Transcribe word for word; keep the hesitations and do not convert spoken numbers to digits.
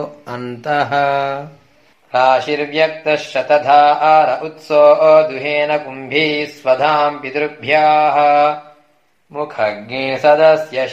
अन्तः राशिर्व्यक्तः शतधा आर उत्सो दुहेन कुम्भी स्वधाम् पितृभ्याः मुखज्ञे सदस्य